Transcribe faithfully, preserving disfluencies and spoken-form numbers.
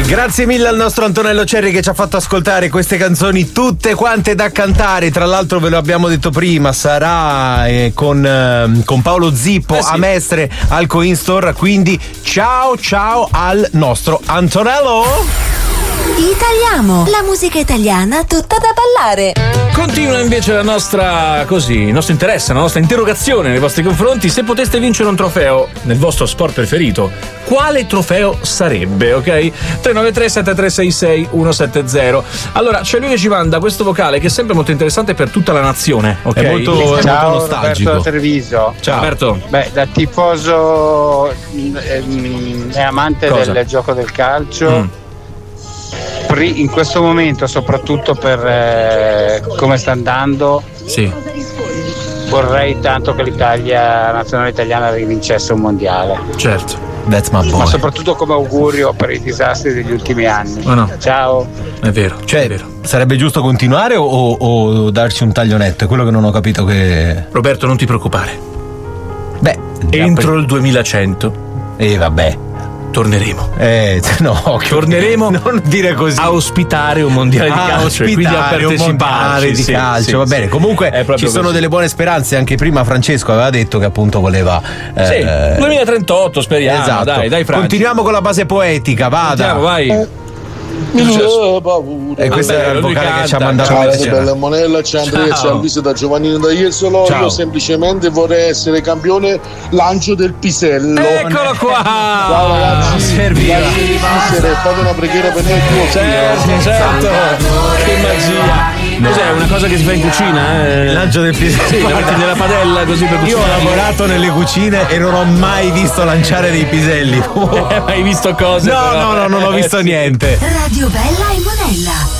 Grazie mille al nostro Antonello Cerri che ci ha fatto ascoltare queste canzoni tutte quante da cantare. Tra l'altro ve lo abbiamo detto prima, sarà eh, con, eh, con Paolo Zippo eh sì. a Mestre al Coin Store. Quindi ciao ciao al nostro Antonello. Italiamo, la musica italiana tutta da ballare. Continua invece la nostra, così, il nostro interesse, la nostra interrogazione nei vostri confronti. Se poteste vincere un trofeo nel vostro sport preferito, quale trofeo sarebbe, ok? tre nove tre sette tre sei sei uno sette zero. Allora, c'è lui che ci manda questo vocale che è sempre molto interessante per tutta la nazione, ok? È molto, è Ciao, molto nostalgico. Roberto Treviso. Ciao Roberto. Beh, da tifoso e amante Cosa? del gioco del calcio, Mm. in questo momento, soprattutto per eh, come sta andando, Sì. vorrei tanto che l'Italia, la nazionale italiana, rivincesse un mondiale. Certo. That's my boy. Ma soprattutto come augurio per i disastri degli ultimi anni. Oh no. Ciao. È vero. Cioè, è vero. sarebbe giusto continuare o, o darci un taglionetto? È quello che non ho capito che. Roberto, non ti preoccupare. Beh, Entro il duemilacento E eh, vabbè. torneremo. Eh, no, Torneremo non dire così. a ospitare un mondiale di Ah, calcio e quindi a ospitare un mondiale parteciparci di sì, calcio, sì, va sì. bene. Comunque È proprio ci sono così. delle buone speranze. Anche prima Francesco aveva detto che appunto voleva. Sì, eh, duemilatrentotto speriamo. esatto. Dai, dai, Franci. Continuiamo con la base poetica, vada. Andiamo, vai. E questo Vabbè, era il lui vocale che ci ha canta. mandato Ciao, la ragazzi, bella Monella, c'è Andrea, c'è Alvise da Giovannino da Jesolo. Ciao. Io semplicemente vorrei essere campione lancio del pisello. Eccolo qua. Ciao ragazzi, serviva. grazie di essere, fate una preghiera per noi tuo Certo, certo. Che magia. Cos'è? Una cosa che si fa in cucina? Eh? Lancio del pisello. Sì, la metti nella padella così per Io ho cucinare. lavorato nelle cucine e non ho mai visto lanciare dei piselli. Hai visto cose? No, però? no, no, non ho Eh, visto sì. niente. Radio Bella e Monella.